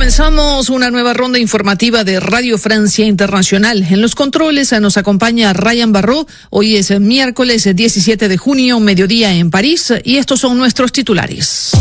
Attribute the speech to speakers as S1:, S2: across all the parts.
S1: Comenzamos una nueva ronda informativa de Radio Francia Internacional. En los controles nos acompaña Ryan Barró. Hoy es miércoles 17 de junio, mediodía en París, y estos son nuestros titulares.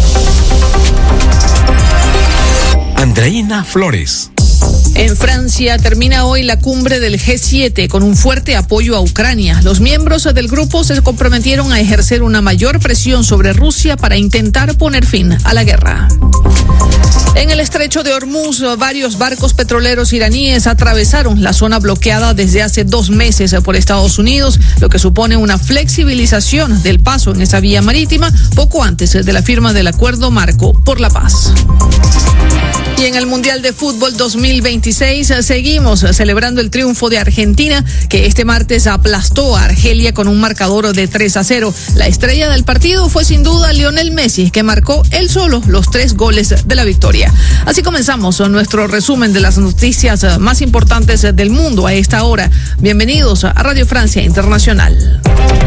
S2: Andreina Flores.
S1: En Francia termina hoy la cumbre del G7 con un fuerte apoyo a Ucrania. Los miembros del grupo se comprometieron a ejercer una mayor presión sobre Rusia para intentar poner fin a la guerra. En el estrecho de Hormuz, varios barcos petroleros iraníes atravesaron la zona bloqueada desde hace 2 meses por Estados Unidos, lo que supone una flexibilización del paso en esa vía marítima poco antes de la firma del Acuerdo Marco por la Paz. Y en el Mundial de Fútbol 2026 seguimos celebrando el triunfo de Argentina, que este martes aplastó a Argelia con un marcador de 3-0. La estrella del partido fue sin duda Lionel Messi, que marcó él solo los 3 goles de la victoria. Así comenzamos nuestro resumen de las noticias más importantes del mundo a esta hora. Bienvenidos a Radio Francia Internacional.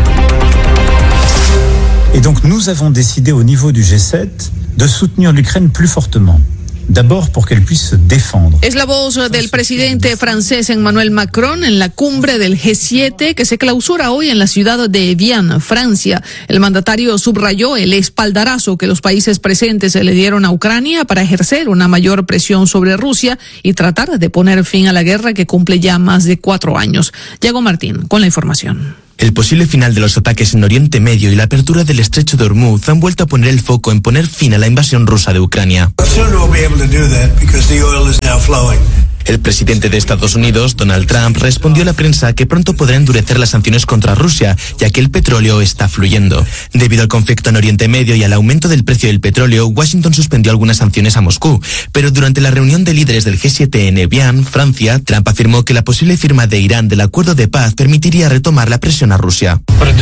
S3: Et donc nous avons décidé au niveau du G7 de soutenir l'Ukraine plus fortement. D'abord pour qu'elle puisse se défendre.
S1: Es la voz del presidente francés Emmanuel Macron en la cumbre del G7 que se clausura hoy en la ciudad de Evian, Francia. El mandatario subrayó el espaldarazo que los países presentes le dieron a Ucrania para ejercer una mayor presión sobre Rusia y tratar de poner fin a la guerra que cumple ya más de 4 años. Yago Martín con la información.
S4: El posible final de los ataques en Oriente Medio y la apertura del estrecho de Hormuz han vuelto a poner el foco en poner fin a la invasión rusa de Ucrania. El presidente de Estados Unidos, Donald Trump, respondió a la prensa que pronto podrá endurecer las sanciones contra Rusia, ya que el petróleo está fluyendo. Debido al conflicto en Oriente Medio y al aumento del precio del petróleo, Washington suspendió algunas sanciones a Moscú. Pero durante la reunión de líderes del G7 en Evian, Francia, Trump afirmó que la posible firma de Irán del acuerdo de paz permitiría retomar la presión a Rusia.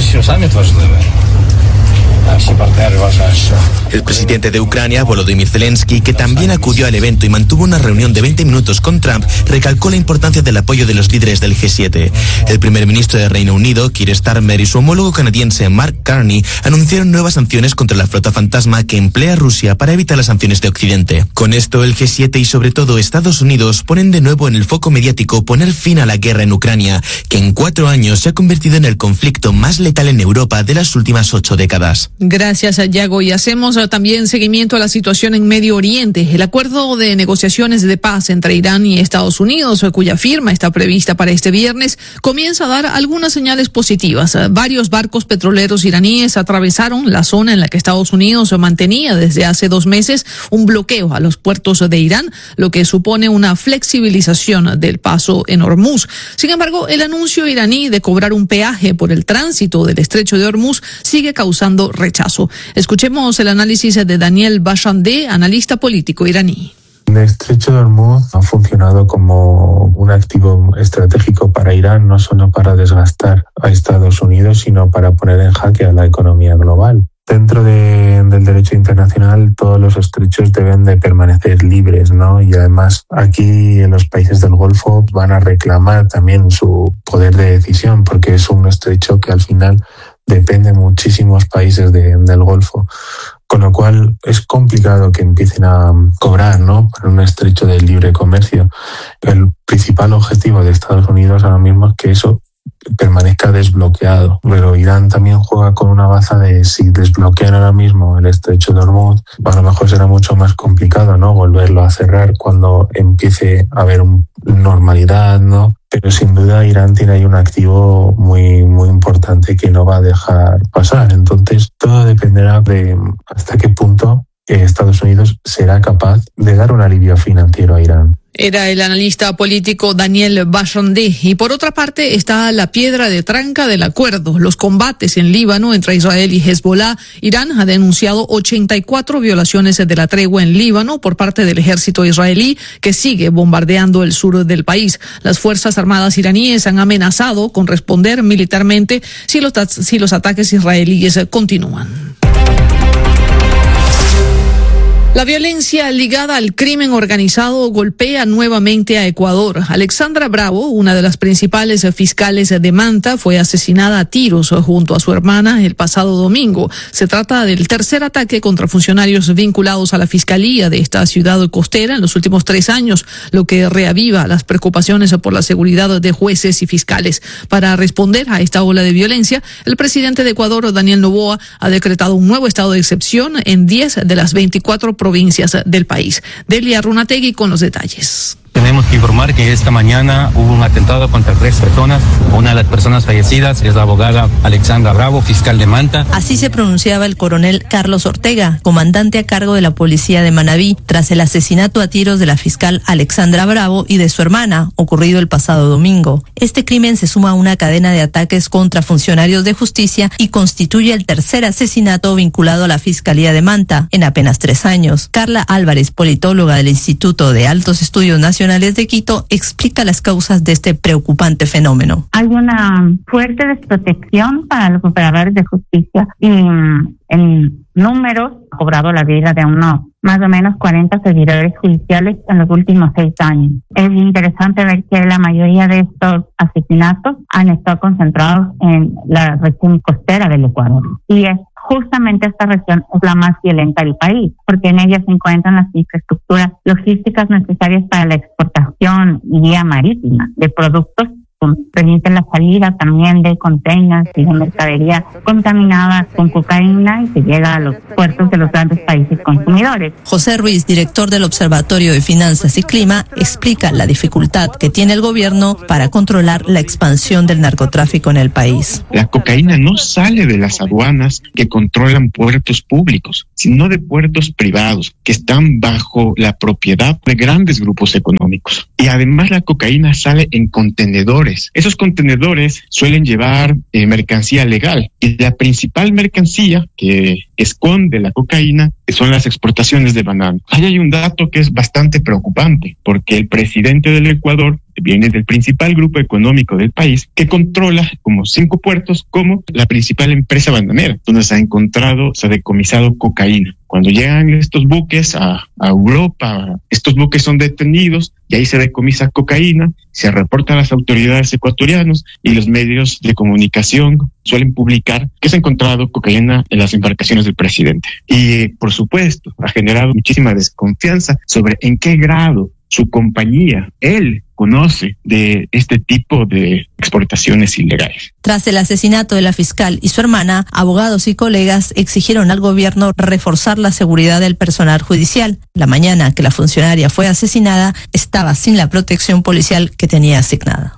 S4: El presidente de Ucrania, Volodymyr Zelensky, que también acudió al evento y mantuvo una reunión de 20 minutos con Trump, recalcó la importancia del apoyo de los líderes del G7. El primer ministro de Reino Unido, Keir Starmer, y su homólogo canadiense, Mark Carney, anunciaron nuevas sanciones contra la flota fantasma que emplea Rusia para evitar las sanciones de Occidente. Con esto, el G7 y sobre todo Estados Unidos ponen de nuevo en el foco mediático poner fin a la guerra en Ucrania, que en 4 años se ha convertido en el conflicto más letal en Europa de las últimas 8 décadas.
S1: Gracias, Yago. Y hacemos también seguimiento a la situación en Medio Oriente. El acuerdo de negociaciones de paz entre Irán y Estados Unidos, cuya firma está prevista para este viernes, comienza a dar algunas señales positivas. Varios barcos petroleros iraníes atravesaron la zona en la que Estados Unidos mantenía desde hace 2 meses un bloqueo a los puertos de Irán, lo que supone una flexibilización del paso en Hormuz. Sin embargo, el anuncio iraní de cobrar un peaje por el tránsito del estrecho de Hormuz sigue causando rechazo. Escuchemos el análisis de Daniel Bajandeh, analista político iraní.
S5: El estrecho de Hormuz ha funcionado como un activo estratégico para Irán, no solo para desgastar a Estados Unidos, sino para poner en jaque a la economía global. Dentro del derecho internacional, todos los estrechos deben de permanecer libres, ¿no? Y además, aquí en los países del Golfo van a reclamar también su poder de decisión, porque es un estrecho que al final depende muchísimos países del Golfo. Con lo cual es complicado que empiecen a cobrar, ¿no?, por un estrecho de libre comercio. El principal objetivo de Estados Unidos ahora mismo es que eso permanezca desbloqueado. Pero Irán también juega con una baza de si desbloquean ahora mismo el estrecho de Hormuz, a lo mejor será mucho más complicado, ¿no?, volverlo a cerrar cuando empiece a haber normalidad, ¿no? Pero sin duda Irán tiene ahí un activo muy, muy importante que no va a dejar pasar. Entonces todo dependerá de hasta qué punto Estados Unidos será capaz de dar un alivio financiero a Irán.
S1: Era el analista político Daniel Bajandeh. Y por otra parte está la piedra de tranca del acuerdo, los combates en Líbano entre Israel y Hezbollah. Irán ha denunciado 84 violaciones de la tregua en Líbano por parte del ejército israelí, que sigue bombardeando el sur del país. Las Fuerzas Armadas iraníes han amenazado con responder militarmente si los ataques israelíes continúan. La violencia ligada al crimen organizado golpea nuevamente a Ecuador. Alexandra Bravo, una de las principales fiscales de Manta, fue asesinada a tiros junto a su hermana el pasado domingo. Se trata del tercer ataque contra funcionarios vinculados a la fiscalía de esta ciudad costera en los últimos 3 años, lo que reaviva las preocupaciones por la seguridad de jueces y fiscales. Para responder a esta ola de violencia, el presidente de Ecuador, Daniel Noboa, ha decretado un nuevo estado de excepción en 10 de las 24 provincias del país. Delia Runategui con los detalles.
S6: Tenemos que informar que esta mañana hubo un atentado contra 3 personas. Una de las personas fallecidas es la abogada Alexandra Bravo, fiscal de Manta.
S7: Así se pronunciaba el coronel Carlos Ortega, comandante a cargo de la policía de Manabí, tras el asesinato a tiros de la fiscal Alexandra Bravo y de su hermana, ocurrido el pasado domingo. Este crimen se suma a una cadena de ataques contra funcionarios de justicia y constituye el tercer asesinato vinculado a la Fiscalía de Manta en apenas 3 años. Carla Álvarez, politóloga del Instituto de Altos Estudios Nacionales de Quito, explica las causas de este preocupante fenómeno.
S8: Hay una fuerte desprotección para los operadores de justicia y en números ha cobrado la vida de unos más o menos 40 servidores judiciales en los últimos 6 años. Es interesante ver que la mayoría de estos asesinatos han estado concentrados en la región costera del Ecuador. Y es justamente esta región es la más violenta del país, porque en ella se encuentran las infraestructuras logísticas necesarias para la exportación y vía marítima de productos. Permite la salida también de containers y de mercadería contaminada con cocaína y se llega a los puertos de los grandes países consumidores.
S7: José Ruiz, director del Observatorio de Finanzas y Clima, explica la dificultad que tiene el gobierno para controlar la expansión del narcotráfico en el país.
S9: La cocaína no sale de las aduanas que controlan puertos públicos, sino de puertos privados que están bajo la propiedad de grandes grupos económicos. Y además la cocaína sale en contenedores. Esos contenedores suelen llevar mercancía legal y la principal mercancía que esconde la cocaína son las exportaciones de banano. Ahí hay un dato que es bastante preocupante porque el presidente del Ecuador viene del principal grupo económico del país que controla como 5 puertos como la principal empresa bananera, donde se ha encontrado, se ha decomisado cocaína. Cuando llegan estos buques a Europa, estos buques son detenidos y ahí se decomisa cocaína, se reporta a las autoridades ecuatorianas y los medios de comunicación suelen publicar que se ha encontrado cocaína en las embarcaciones del presidente. Y por supuesto, ha generado muchísima desconfianza sobre en qué grado su compañía, él, conoce de este tipo de exportaciones ilegales.
S7: Tras el asesinato de la fiscal y su hermana, abogados y colegas exigieron al gobierno reforzar la seguridad del personal judicial. La mañana que la funcionaria fue asesinada, estaba sin la protección policial que tenía asignada.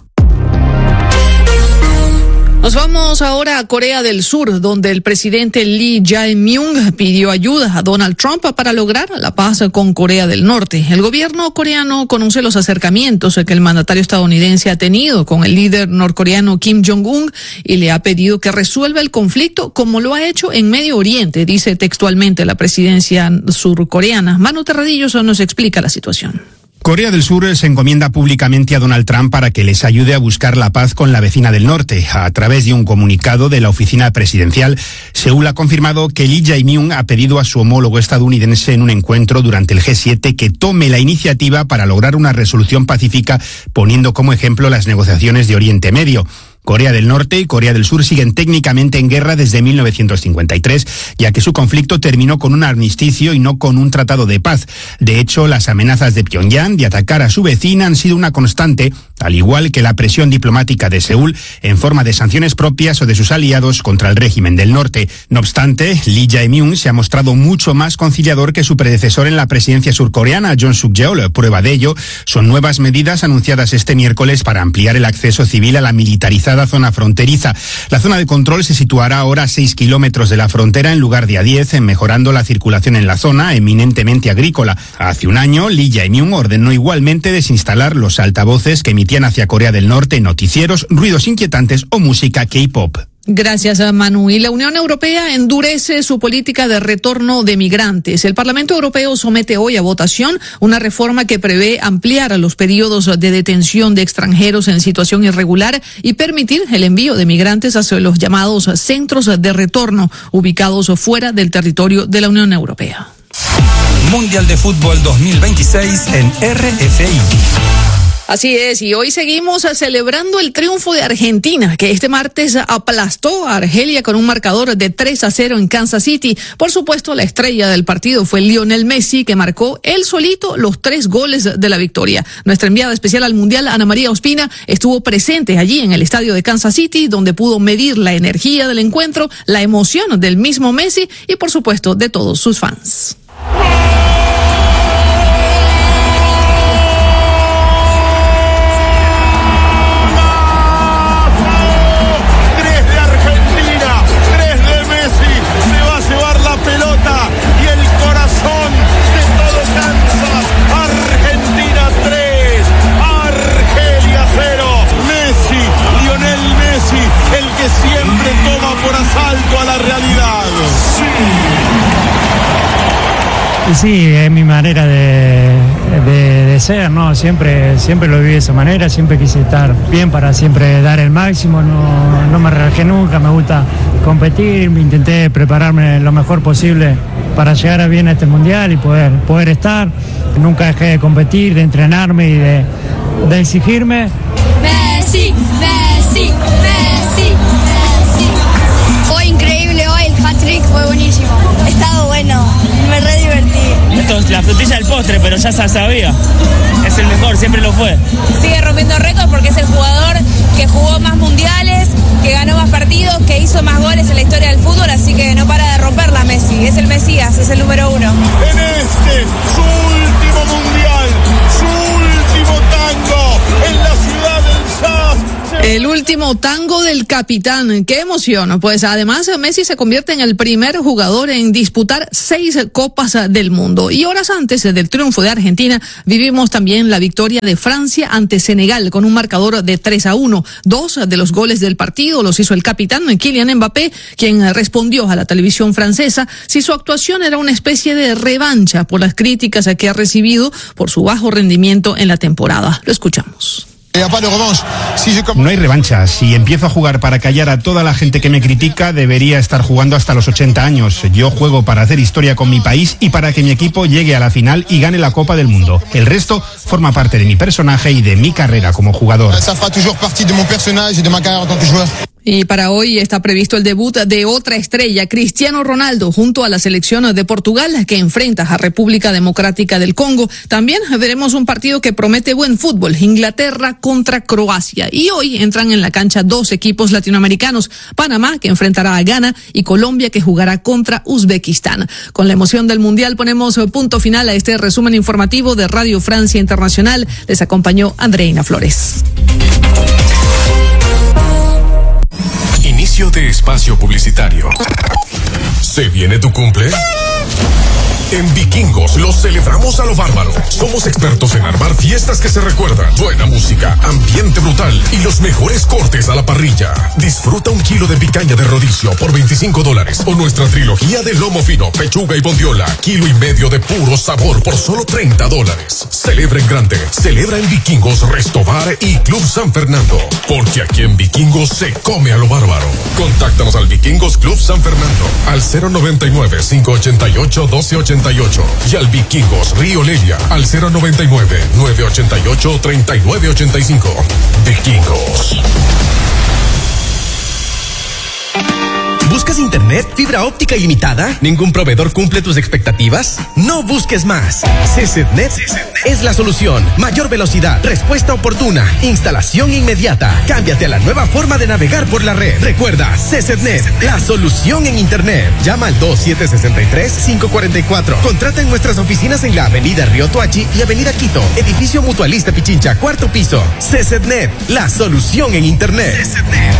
S1: Nos vamos ahora a Corea del Sur, donde el presidente Lee Jae-myung pidió ayuda a Donald Trump para lograr la paz con Corea del Norte. El gobierno coreano conoce los acercamientos que el mandatario estadounidense ha tenido con el líder norcoreano Kim Jong-un y le ha pedido que resuelva el conflicto como lo ha hecho en Medio Oriente, dice textualmente la presidencia surcoreana. Manu Terradillos nos explica la situación.
S10: Corea del Sur se encomienda públicamente a Donald Trump para que les ayude a buscar la paz con la vecina del norte. A través de un comunicado de la oficina presidencial, Seúl ha confirmado que Lee Jae-myung ha pedido a su homólogo estadounidense en un encuentro durante el G7 que tome la iniciativa para lograr una resolución pacífica, poniendo como ejemplo las negociaciones de Oriente Medio. Corea del Norte y Corea del Sur siguen técnicamente en guerra desde 1953, ya que su conflicto terminó con un armisticio y no con un tratado de paz. De hecho, las amenazas de Pyongyang de atacar a su vecina han sido una constante, al igual que la presión diplomática de Seúl en forma de sanciones propias o de sus aliados contra el régimen del norte. No obstante, Lee Jae-myung se ha mostrado mucho más conciliador que su predecesor en la presidencia surcoreana, Yoon Suk-yeol. Prueba de ello son nuevas medidas anunciadas este miércoles para ampliar el acceso civil a la militarizada zona fronteriza. La zona de control se situará ahora a 6 kilómetros de la frontera en lugar de a 10, mejorando la circulación en la zona, eminentemente agrícola. Hace un año, Lee Jae-myung ordenó igualmente desinstalar los altavoces que emitían hacia Corea del Norte noticieros, ruidos inquietantes o música K-pop.
S1: Gracias, Manu. Y la Unión Europea endurece su política de retorno de migrantes. El Parlamento Europeo somete hoy a votación una reforma que prevé ampliar los periodos de detención de extranjeros en situación irregular y permitir el envío de migrantes hacia los llamados centros de retorno ubicados fuera del territorio de la Unión Europea.
S2: Mundial de Fútbol 2026 en RFI.
S1: Así es, y hoy seguimos celebrando el triunfo de Argentina, que este martes aplastó a Argelia con un marcador de 3-0 en Kansas City. Por supuesto, la estrella del partido fue Lionel Messi, que marcó él solito los 3 goles de la victoria. Nuestra enviada especial al Mundial, Ana María Ospina, estuvo presente allí en el estadio de Kansas City, donde pudo medir la energía del encuentro, la emoción del mismo Messi y, por supuesto, de todos sus fans.
S11: Siempre toma por asalto a la realidad.
S12: Sí, es mi manera de ser, ¿no? Siempre lo viví de esa manera, siempre quise estar bien para siempre dar el máximo, no me relajé nunca, me gusta competir, intenté prepararme lo mejor posible para llegar bien a este mundial y poder estar. Nunca dejé de competir, de entrenarme y de exigirme.
S13: Messi, Messi, Messi, Messi. Fue increíble hoy, el hat-trick fue buenísimo. Ha estado bueno, me re divertí.
S14: Esto es la frutilla del postre, pero ya se sabía. Es el mejor, siempre lo fue.
S15: Sigue rompiendo récords porque es el jugador que jugó más mundiales, que ganó más partidos, que hizo más goles en la historia del fútbol, así que no para de romperla Messi. Es el Mesías, es el número 1.
S11: En su último mundial, su último tango en la ciudad del Jazz.
S1: El último tango del capitán, qué emoción. Pues además Messi se convierte en el primer jugador en disputar 6 copas del mundo. Y horas antes del triunfo de Argentina, vivimos también la victoria de Francia ante Senegal con un marcador de 3-1. 2 de los goles del partido los hizo el capitán Kylian Mbappé, quien respondió a la televisión francesa si su actuación era una especie de revancha por las críticas que ha recibido por su bajo rendimiento en la temporada. Lo escuchamos.
S10: No hay revancha. Si empiezo a jugar para callar a toda la gente que me critica, debería estar jugando hasta los 80 años. Yo juego para hacer historia con mi país y para que mi equipo llegue a la final y gane la Copa del Mundo. El resto forma parte de mi personaje y de mi carrera como jugador.
S1: Y para hoy está previsto el debut de otra estrella, Cristiano Ronaldo, junto a la selección de Portugal, que enfrenta a República Democrática del Congo. También veremos un partido que promete buen fútbol, Inglaterra contra Croacia. Y hoy entran en la cancha 2 equipos latinoamericanos, Panamá, que enfrentará a Ghana, y Colombia, que jugará contra Uzbekistán. Con la emoción del Mundial ponemos punto final a este resumen informativo de Radio Francia Internacional. Les acompañó Andreina Flores.
S2: Inicio de espacio publicitario. ¿Se viene tu cumple? En Vikingos lo celebramos a lo bárbaro. Somos expertos en armar fiestas que se recuerdan. Buena música, ambiente brutal y los mejores cortes a la parrilla. Disfruta 1 kilo de picaña de rodicio por $25 o nuestra trilogía de lomo fino, pechuga y bondiola, 1,5 kilos de puro sabor por solo $30. Celebra en grande. Celebra en Vikingos, Restobar y Club San Fernando. Porque aquí en Vikingos se come a lo bárbaro. Contáctanos al Vikingos Club San Fernando al 099-588-1288 y al Vikingos Río Lelia al 099-988-3985. Vikingos.
S16: ¿Buscas internet, fibra óptica ilimitada? ¿Ningún proveedor cumple tus expectativas? No busques más. CCNet es la solución. Mayor velocidad, respuesta oportuna, instalación inmediata. Cámbiate a la nueva forma de navegar por la red. Recuerda, CCNet, la solución en internet. Llama al 2763-544. Contrata en nuestras oficinas en la Avenida Río Tuachi y Avenida Quito, Edificio Mutualista Pichincha, 4º piso. CCNet, la solución en internet. CCNet.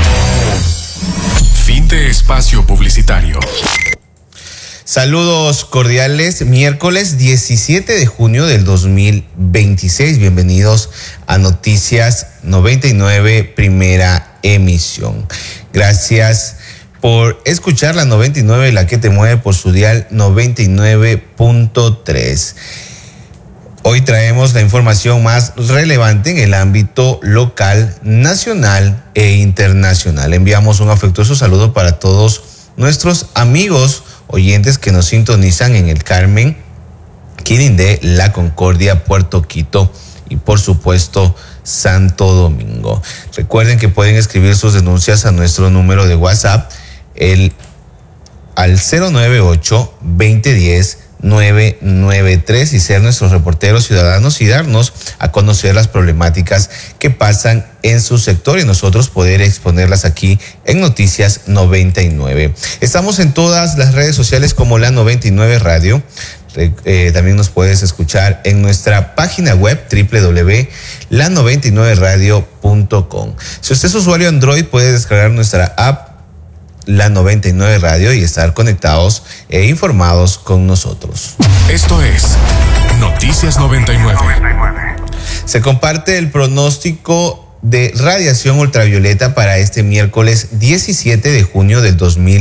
S2: Fin de espacio publicitario.
S17: Saludos cordiales, miércoles 17 de junio del 2026. Bienvenidos a Noticias 99, primera emisión. Gracias por escuchar la 99, la que te mueve por su dial 99.3. Hoy traemos la información más relevante en el ámbito local, nacional e internacional. Enviamos un afectuoso saludo para todos nuestros amigos oyentes que nos sintonizan en El Carmen, Quirindé, La Concordia, Puerto Quito y por supuesto Santo Domingo. Recuerden que pueden escribir sus denuncias a nuestro número de WhatsApp al 098-2010-993 y ser nuestros reporteros ciudadanos y darnos a conocer las problemáticas que pasan en su sector y nosotros poder exponerlas aquí en Noticias 99. Estamos en todas las redes sociales como La 99 Radio. También nos puedes escuchar en nuestra página web www.la99radio.com. Si usted es usuario Android, puede descargar nuestra app La 99 Radio y estar conectados e informados con nosotros.
S2: Esto es Noticias 99.
S17: Se comparte el pronóstico de radiación ultravioleta para este miércoles 17 de junio del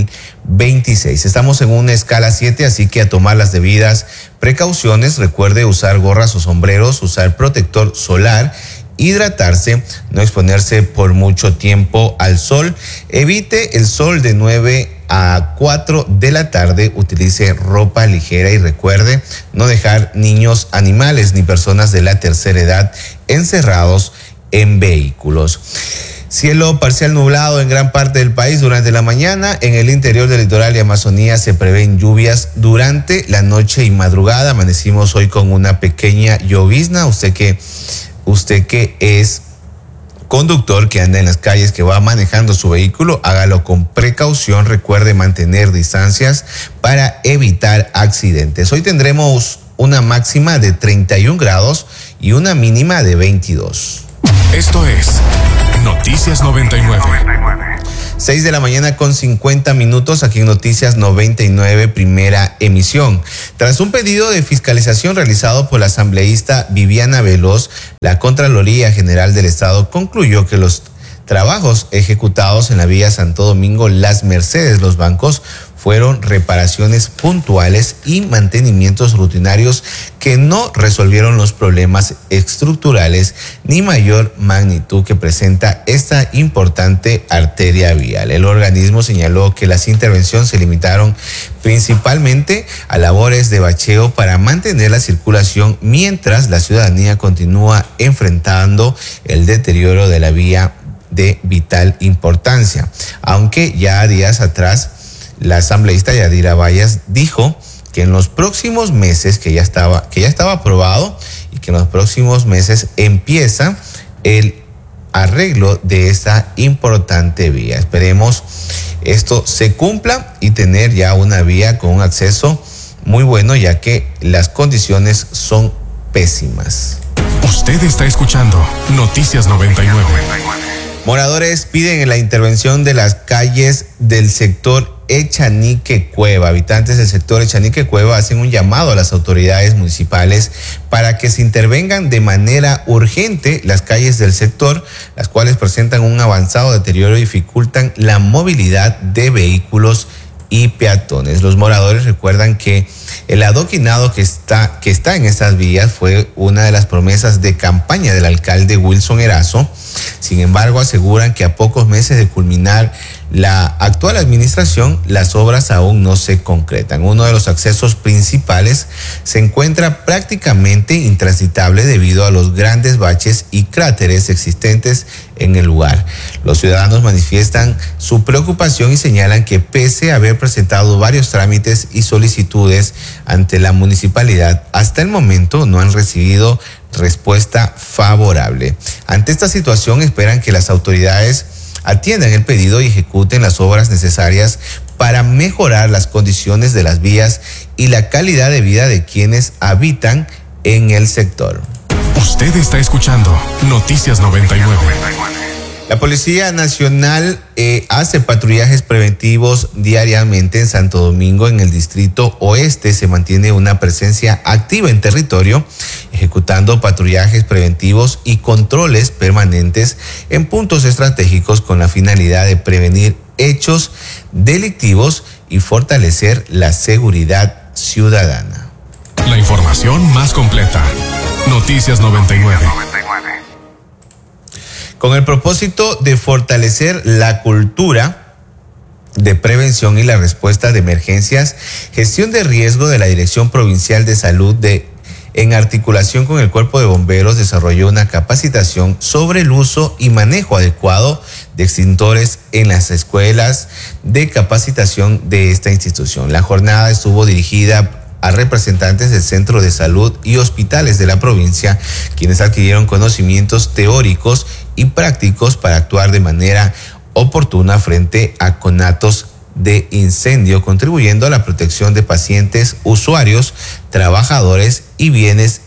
S17: 2026. Estamos en una escala 7, así que a tomar las debidas precauciones. Recuerde usar gorras o sombreros, usar protector solar, hidratarse, no exponerse por mucho tiempo al sol. Evite el sol de 9 a 4 de la tarde, utilice ropa ligera y recuerde no dejar niños, animales ni personas de la tercera edad encerrados en vehículos. Cielo parcial nublado en gran parte del país durante la mañana. En el interior del litoral y Amazonía se prevén lluvias durante la noche y madrugada. Amanecimos hoy con una pequeña llovizna. Usted que es conductor, que anda en las calles, que va manejando su vehículo, hágalo con precaución. Recuerde mantener distancias para evitar accidentes. Hoy tendremos una máxima de 31 grados y una mínima de 22.
S2: Esto es Noticias 99.
S17: 6 de la mañana con 50 minutos aquí en Noticias 99, primera emisión. Tras un pedido de fiscalización realizado por la asambleísta Viviana Veloz, la Contraloría General del Estado concluyó que los trabajos ejecutados en la vía Santo Domingo Las Mercedes, Los Bancos, fueron reparaciones puntuales y mantenimientos rutinarios que no resolvieron los problemas estructurales ni mayor magnitud que presenta esta importante arteria vial. El organismo señaló que las intervenciones se limitaron principalmente a labores de bacheo para mantener la circulación mientras la ciudadanía continúa enfrentando el deterioro de la vía de vital importancia. Aunque ya días atrás la asambleísta Yadira Vallas dijo que en los próximos meses, que ya estaba aprobado y que en los próximos meses empieza el arreglo de esta importante vía. Esperemos esto se cumpla y tener ya una vía con un acceso muy bueno, ya que las condiciones son pésimas.
S2: Usted está escuchando Noticias 99.
S17: Moradores piden la intervención de las calles del sector Echanique Cueva. Habitantes del sector Echanique Cueva hacen un llamado a las autoridades municipales para que se intervengan de manera urgente las calles del sector, las cuales presentan un avanzado deterioro y dificultan la movilidad de vehículos y peatones. Los moradores recuerdan que el adoquinado que está en estas vías fue una de las promesas de campaña del alcalde Wilson Erazo. Sin embargo, aseguran que a pocos meses de culminar la actual administración, las obras aún no se concretan. Uno de los accesos principales se encuentra prácticamente intransitable debido a los grandes baches y cráteres existentes en el lugar. Los ciudadanos manifiestan su preocupación y señalan que pese a haber presentado varios trámites y solicitudes ante la municipalidad, hasta el momento no han recibido respuesta favorable. Ante esta situación, esperan que las autoridades atiendan el pedido y ejecuten las obras necesarias para mejorar las condiciones de las vías y la calidad de vida de quienes habitan en el sector.
S2: Usted está escuchando Noticias 99.
S17: La Policía Nacional hace patrullajes preventivos diariamente en Santo Domingo. En el Distrito Oeste se mantiene una presencia activa en territorio, ejecutando patrullajes preventivos y controles permanentes en puntos estratégicos con la finalidad de prevenir hechos delictivos y fortalecer la seguridad ciudadana.
S2: La información más completa. Noticias 99.
S17: Con el propósito de fortalecer la cultura de prevención y la respuesta de emergencias, gestión de riesgo de la Dirección Provincial de Salud de en articulación con el Cuerpo de Bomberos, desarrolló una capacitación sobre el uso y manejo adecuado de extintores en las escuelas de capacitación de esta institución. La jornada estuvo dirigida a representantes del Centro de Salud y hospitales de la provincia, quienes adquirieron conocimientos teóricos y prácticos para actuar de manera oportuna frente a conatos de incendio, contribuyendo a la protección de pacientes, usuarios, trabajadores y bienes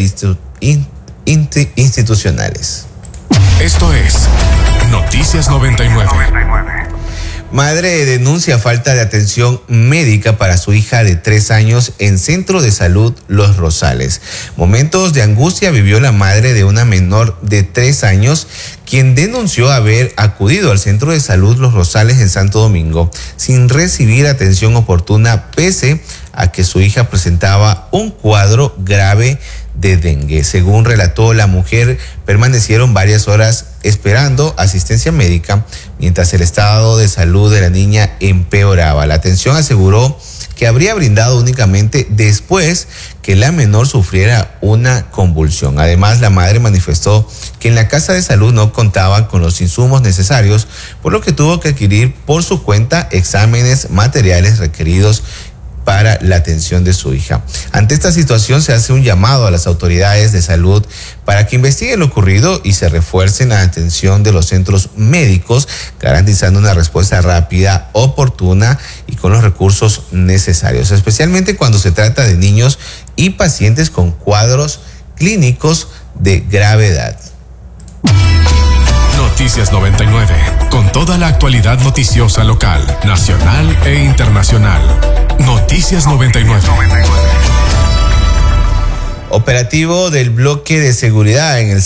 S17: institucionales.
S2: Esto es Noticias 99.
S17: Madre denuncia falta de atención médica para su hija de 3 años en Centro de Salud Los Rosales. Momentos de angustia vivió la madre de una menor de 3 años, quien denunció haber acudido al Centro de Salud Los Rosales en Santo Domingo sin recibir atención oportuna, pese a que su hija presentaba un cuadro grave de dengue. Según relató la mujer, permanecieron varias horas esperando asistencia médica mientras el estado de salud de la niña empeoraba. La atención aseguró que habría brindado únicamente después que la menor sufriera una convulsión. Además, la madre manifestó que en la casa de salud no contaban con los insumos necesarios, por lo que tuvo que adquirir por su cuenta exámenes, materiales requeridos para la atención de su hija. Ante esta situación se hace un llamado a las autoridades de salud para que investiguen lo ocurrido y se refuercen la atención de los centros médicos, garantizando una respuesta rápida, oportuna y con los recursos necesarios, especialmente cuando se trata de niños y pacientes con cuadros clínicos de gravedad.
S2: Noticias 99, con toda la actualidad noticiosa local, nacional e internacional. Noticias 99.
S17: Operativo del bloque de seguridad en el